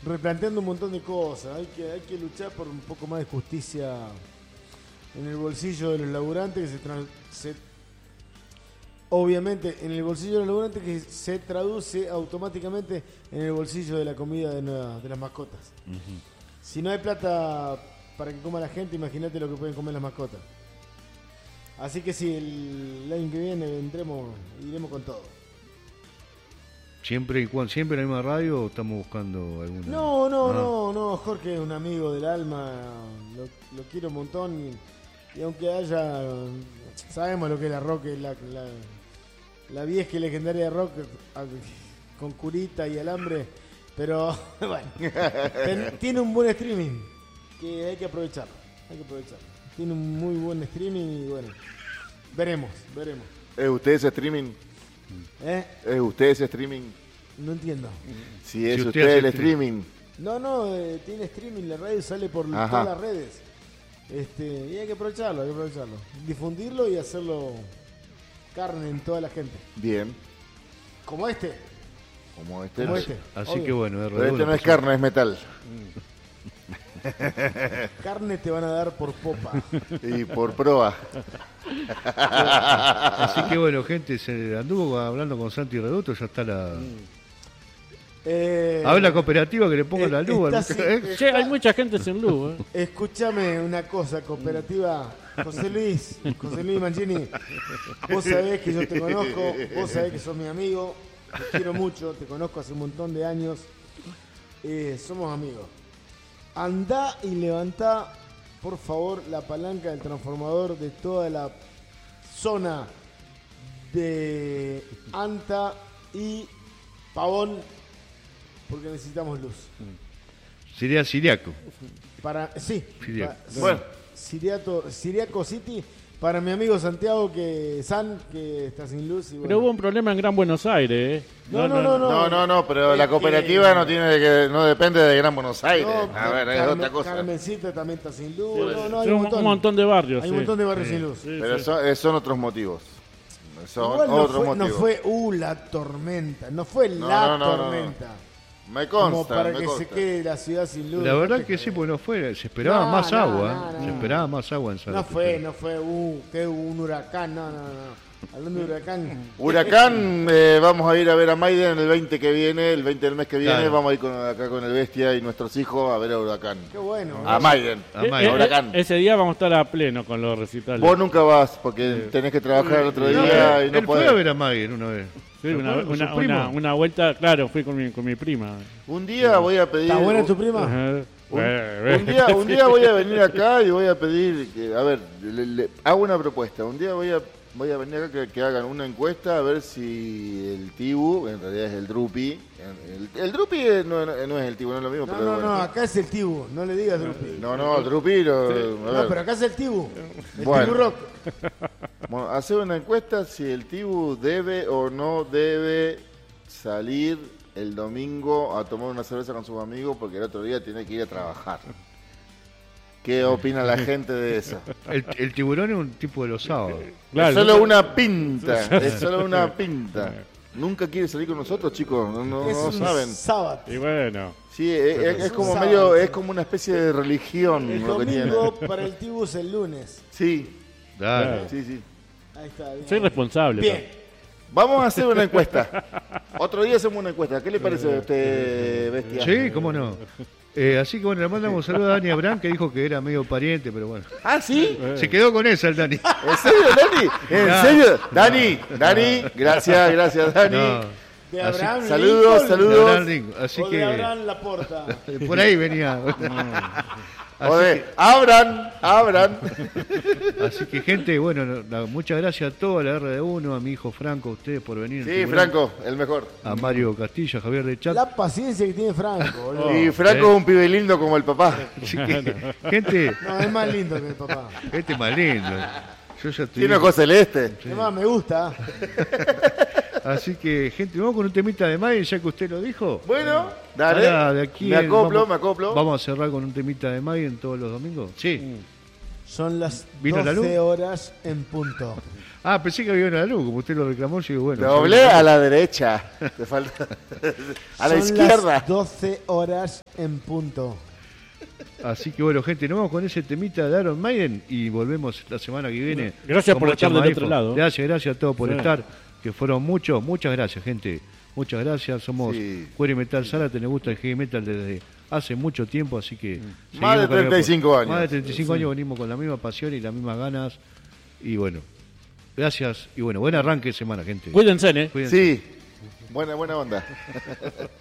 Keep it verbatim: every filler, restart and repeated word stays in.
replanteando un montón de cosas. Hay que, hay que luchar por un poco más de justicia en el bolsillo de los laburantes, que se, tra- se obviamente en el bolsillo de los laburantes, que se traduce automáticamente en el bolsillo de la comida de, la, de las mascotas. Uh-huh. Si no hay plata para que coma la gente, imagínate lo que pueden comer las mascotas. Así que sí, el, el año que viene vendremos, iremos con todo. ¿Siempre y cuando, siempre en la misma radio o estamos buscando alguna? No, no, ah. no, no, Jorge es un amigo del alma, lo, lo quiero un montón y, y aunque haya, sabemos lo que es la rock, la, la, la vieja y legendaria rock con curita y alambre, pero bueno, ten, tiene un buen streaming que hay que aprovecharlo, hay que aprovecharlo. Tiene un muy buen streaming y bueno, veremos, veremos. ¿Es usted ese streaming? ¿Eh? ¿Es usted ese streaming? No entiendo. Si es si usted, usted el streaming. streaming. No, no, eh, tiene streaming, la radio sale por Ajá. todas las redes. Este, y hay que aprovecharlo, hay que aprovecharlo. Difundirlo y hacerlo carne en toda la gente. Bien. Como este. Como este. Como no. este. Así obvio. que bueno, Pero este no es carne, es metal. Carne te van a dar por popa. Y por proa. Así que bueno, gente, se anduvo hablando con Santi Redoto, ya está la... Eh, a ver la cooperativa que le ponga eh, la luz. está al- sin- ¿eh? Che, hay mucha gente sin luz, ¿eh? Escúchame una cosa, cooperativa. José Luis, José Luis Mancini, vos sabés que yo te conozco, vos sabés que sos mi amigo, te quiero mucho, te conozco hace un montón de años, eh, somos amigos. Andá y levantá, por favor, la palanca del transformador de toda la zona de Anta y Pavón, porque necesitamos luz. Sería Siriaco. Para, sí, Siriaco. pa- Bueno. Siriato, Siriaco City, para mi amigo Santiago que San, que está sin luz. Y bueno. Pero hubo un problema en Gran Buenos Aires, ¿eh? No, no, no, no. No, no, no, pero Es la cooperativa que- no tiene que, no depende de Gran Buenos Aires. No, A ver, es Carmen- otra cosa. Carmencita también está sin luz. Sí, no, no, hay un, un montón, un montón de barrios. hay sí. un montón de barrios Sí, sin luz. sí, Pero sí. son, eh, son otros motivos. Son Igual no otros fue, no motivos. fue uh, la tormenta, no fue No, la no, no, no, no. tormenta. Me Como consta, para me que consta. se quede la ciudad sin luz. La verdad que sí, porque no fue, se esperaba No, más no, agua, no, ¿eh? no. Se esperaba más agua en San No fue, no fue uh, que un huracán, no, no, no. Hablando de huracán. Huracán, eh, vamos a ir a ver a Maiden el veinte que viene, el veinte del mes que viene, Claro. vamos a ir con, acá con el Bestia y nuestros hijos a ver a Huracán. Qué bueno. A Maiden, A Eh, Maiden. eh, Huracán. Ese día vamos a estar a pleno con los recitales. Vos nunca vas porque tenés que trabajar el otro No, día y él no fue podés. a ver a Maggie una vez. Sí, ¿Se una, acuerdan con una, su primo? una, una vuelta, claro, fui con mi, con mi prima. Un día voy a pedir. ¿Está buena tu prima? Ajá. Un, Eh, un día, un día voy a venir acá y voy a pedir, que, a ver, le, le- hago una propuesta. Un día voy a voy a venir acá que, que hagan una encuesta a ver si el Tibu, en realidad es el Drupi. El, el Drupi es- no, no- no es el Tibu, no es lo mismo, No, pero no, bueno. no, acá es el Tibu, no le digas Drupi. No, no, el Drupi, lo- a No, ver. pero acá es el Tibu. El Bueno. Tibu Rock. Bueno, hacer una encuesta si el Tibu debe o no debe salir el domingo a tomar una cerveza con sus amigos porque el otro día tiene que ir a trabajar. ¿Qué opina la gente de eso? El, el tiburón es un tipo de los sábados. Claro, es solo yo- una pinta, es solo una pinta. Nunca quiere salir con nosotros, chicos, no, no, Es no un saben. sábado. Y bueno, Sí, es, es- es Es como un medio, sábado. es como una especie de religión El lo que tiene. domingo para el Tibu es el lunes. Sí, Dale. Claro. sí, sí. Ahí está. bien. soy responsable. Bien. Vamos a hacer una encuesta. Otro día hacemos una encuesta. ¿Qué le parece a usted, Bestia? Sí, cómo no. Eh, así que bueno, le mandamos un saludo a Dani Abraham, que dijo que era medio pariente, pero bueno. Ah, ¿sí? Se quedó con esa el Dani. ¿En serio, Dani? ¿En No. serio? Dani, Dani, gracias, gracias, Dani. No. De Así- Abraham saludos, Lincoln, saludos. Abraham Lincoln. Así o de que Abraham Laporta. por ahí venía. Joder, abran, abran. Así que gente, bueno, no- no, muchas gracias a todos, a la R de uno, a mi hijo Franco, a ustedes por venir. Sí, Tiburón, Franco, el mejor. A Mario Castilla, a Javier de Chat. La paciencia que tiene Franco, boludo. Y Franco es un pibe lindo como el papá. Así que, gente, No, es más lindo que mi papá. este es más lindo. Yo ya estoy. Tiene ojos celeste. Además, me gusta. Así que, gente, vamos con un temita de Maiden, ya que usted lo dijo. Bueno, dale. Ahora, de aquí me en- acoplo, vamos- me acoplo. Vamos a cerrar con un temita de Maiden todos los domingos. Sí. Son las ¿Vino la doce luz? horas en punto. Ah, pensé que había una luz, como usted lo reclamó, yo digo, bueno. Doblé a la derecha. Te falta. A la Son izquierda. las doce horas en punto. Así que bueno, gente, nos vamos con ese temita de Iron Maiden y volvemos la semana que viene. Gracias con por mucha estar del más otro info. lado. Gracias, gracias a todos por Sí. estar, que fueron muchos. Muchas gracias, gente. Muchas gracias. Somos Sí. Cuero y Metal Zárate, nos gusta el heavy metal desde hace mucho tiempo, así que... seguimos Más de con el- treinta y cinco años. Más de treinta y cinco años venimos con la misma pasión y las mismas ganas. Y bueno, gracias. Y bueno, buen arranque de semana, gente. Cuídense, ¿eh? Cuídense. Sí, buena, buena onda.